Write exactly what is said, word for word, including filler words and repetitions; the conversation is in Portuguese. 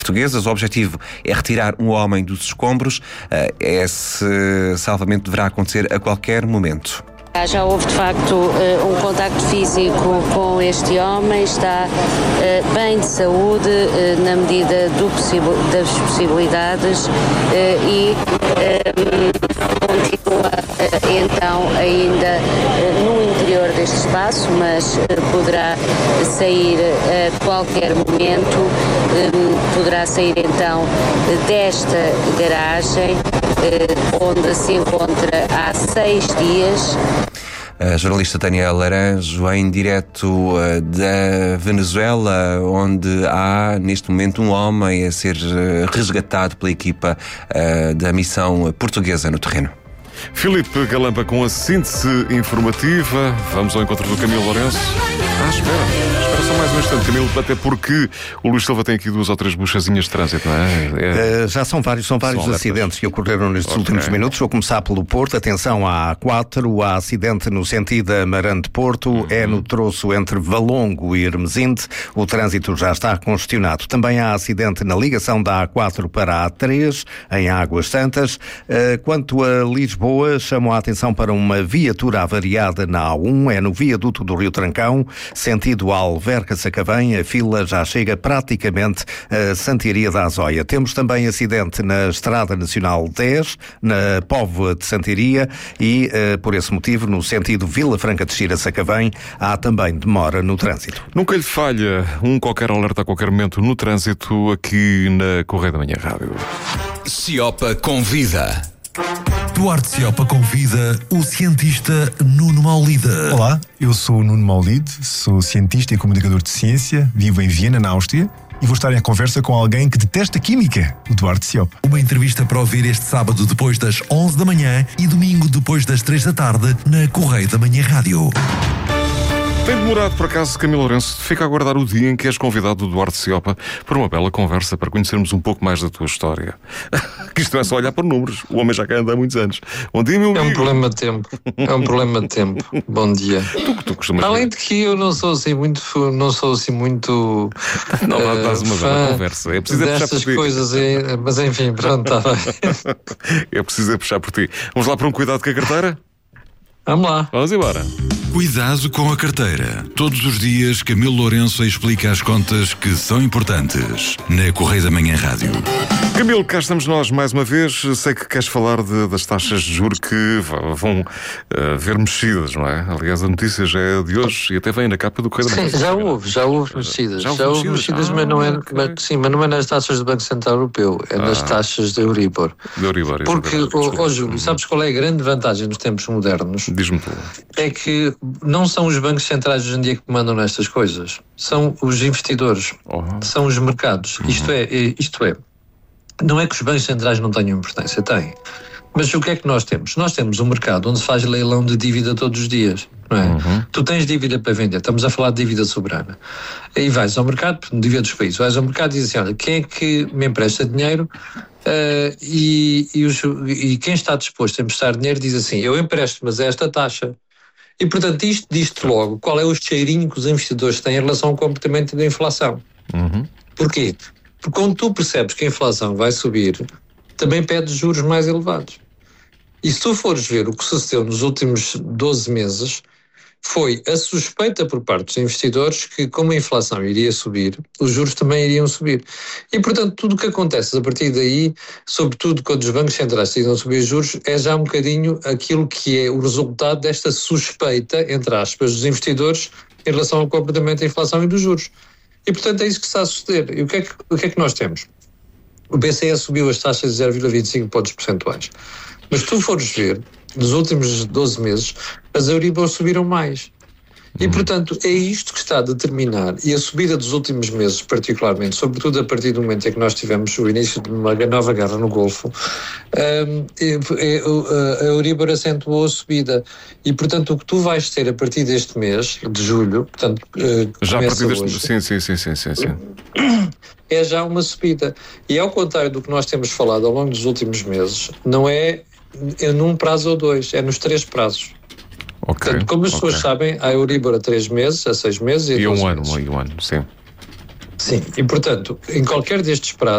portuguesas. O objetivo é retirar um homem dos escombros. Esse salvamento deverá acontecer a qualquer momento. Já houve, de facto, um contacto físico com este homem, está bem de saúde, na medida do possível, das possibilidades, e continua, então, ainda no interior deste espaço, mas poderá sair a qualquer momento, poderá sair, então, desta garagem, onde se encontra há seis dias. A jornalista Tânia Laranjo, em direto uh, da Venezuela, onde há neste momento um homem a ser uh, resgatado pela equipa uh, da missão portuguesa no terreno. Filipe Galampa com a síntese informativa. Vamos ao encontro do Camilo Lourenço. Ah, espera. Espera só mais um instante, Camilo, até porque o Luís Silva tem aqui duas ou três buchazinhas de trânsito, não é? é... Uh, já são vários, são vários são acidentes que ocorreram nestes okay. últimos minutos. Vou começar pelo Porto. Atenção à A quatro, há acidente no sentido Amarante-Porto, uhum. é no troço entre Valongo e Hermesinde. O trânsito já está congestionado. Também há acidente na ligação da A quatro para a A três, em Águas Santas. Uh, quanto a Lisboa, chamo a atenção para uma viatura avariada na A um, é no viaduto do Rio Trancão, sentido Alverca-Sacavém. A fila já chega praticamente a Santiria da Azóia. Temos também acidente na Estrada Nacional dez, na Póvoa de Santiria, e uh, por esse motivo, no sentido Vila Franca de Xira-Sacavém, há também demora no trânsito. Nunca lhe falha um qualquer alerta a qualquer momento no trânsito aqui na Correio da Manhã Rádio. Ciopa convida. Duarte Ciopa convida o cientista Nuno Maulide. Olá, eu sou o Nuno Maulide, sou cientista e comunicador de ciência, vivo em Viena, na Áustria, e vou estar em conversa com alguém que detesta química, o Duarte Ciopa. Uma entrevista para ouvir este sábado depois das onze da manhã e domingo depois das três da tarde na Correio da Manhã Rádio. Tem demorado, por acaso, Camilo Lourenço? Fica a aguardar o dia em que és convidado do Duarte Ciopa para uma bela conversa, para conhecermos um pouco mais da tua história. Que isto não é só olhar para números. O homem já cá anda há muitos anos. Bom dia, meu amigo. É um problema de tempo. É um problema de tempo. Bom dia. Tu, tu costumas Além ver. de que eu não sou assim muito... Não sou assim muito... Não, uh, dás uma bela conversa. É preciso destas puxar por ti. coisas. É, mas enfim, pronto, está bem. É preciso puxar por ti. Vamos lá para um cuidado com a carteira? Vamos lá. Vamos embora. Cuidado com a carteira. Todos os dias, Camilo Lourenço explica as contas que são importantes na Correio da Manhã Rádio. Camilo, cá estamos nós mais uma vez. Sei que queres falar de, das taxas de juros que vão uh, ver mexidas, não é? Aliás, a notícia já é de hoje e até vem na capa do Correio da Manhã. Sim, já houve, já houve mexidas. Já houve, já houve mexidas, ah, mas, não é, okay. mas, sim, mas não é nas taxas do Banco Central Europeu, é ah, nas taxas de Euribor. De Euribor, Porque, ó Júlio, sabes qual é a grande vantagem nos tempos modernos? Diz-me tu. É que não são os bancos centrais hoje em dia que mandam nestas coisas, são os investidores, oh. são os mercados. Uhum. Isto é, isto é, não é que os bancos centrais não tenham importância, têm. Mas o que é que nós temos? Nós temos um mercado onde se faz leilão de dívida todos os dias, não é? Uhum. Tu tens dívida para vender, estamos a falar de dívida soberana. E vais ao mercado, dívida dos países, vais ao mercado e dizes assim, olha, quem é que me empresta dinheiro? Uh, e, e, os, e quem está disposto a emprestar dinheiro diz assim, eu empresto, mas é esta taxa. E, portanto, isto diz-te logo qual é o cheirinho que os investidores têm em relação ao comportamento da inflação. Uhum. Porquê? Porque quando tu percebes que a inflação vai subir, também pedes juros mais elevados. E se tu fores ver o que sucedeu nos últimos doze meses, foi a suspeita por parte dos investidores que, como a inflação iria subir, os juros também iriam subir. E, portanto, tudo o que acontece a partir daí, sobretudo quando os bancos centrais decidam subir juros, é já um bocadinho aquilo que é o resultado desta suspeita, entre aspas, dos investidores em relação ao comportamento da inflação e dos juros. E, portanto, é isso que está a suceder. E o que é que, o que, é que nós temos? O B C E subiu as taxas de zero vírgula vinte e cinco pontos percentuais. Mas se tu fores ver, nos últimos doze meses, as Euribor subiram mais. E, portanto, é isto que está a determinar, e a subida dos últimos meses, particularmente, sobretudo a partir do momento em que nós tivemos o início de uma nova guerra no Golfo, um, a Euribor acentuou a subida. E, portanto, o que tu vais ter a partir deste mês, de julho, portanto, já a partir deste hoje, sim, sim, sim, sim, sim, sim. é já uma subida. E, ao contrário do que nós temos falado ao longo dos últimos meses, não é, é num prazo ou dois, é nos três prazos. Okay, Portanto, como as pessoas okay. sabem, há Euribor a três meses, a seis meses e a e um ano, meses. e um ano, sim. Sim, e portanto, em qualquer destes prazos,